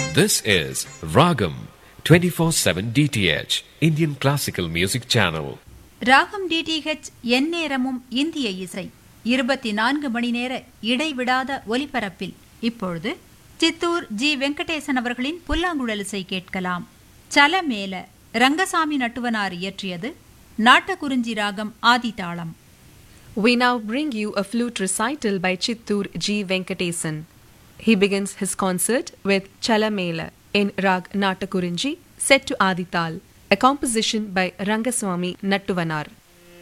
This is Ragam 24/7 DTH Indian Classical Music Channel. ராகம் DTH எந்நேரமும் இந்திய இசை 24 மணி நேர இடைவிடாத ஒலிபரப்பில் இப்பொழுது சித்தூர் ஜி வெங்கடேசன் அவர்களின் புல்லாங்குழல் இசை கேட்கலாம். சலமேல ரங்கசாமி நட்டுவனார் இயற்றியது. நாட்டகுறிஞ்சி ராகம் ஆதிதாளம். We now bring you a flute recital by Chittur G. Venkatesan. He begins his concert with Chalamela in Rag Natakurinji set to Adital, a composition by Rangaswamy Nattuvanar.